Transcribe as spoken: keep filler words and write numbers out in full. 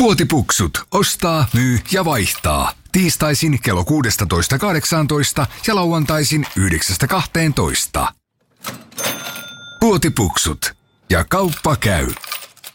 Puotipuksut. Ostaa, myy ja vaihtaa. Tiistaisin kello kuusitoista kahdeksantoista ja lauantaisin yhdeksästä kahteentoista. Puotipuksut. Ja kauppa käy.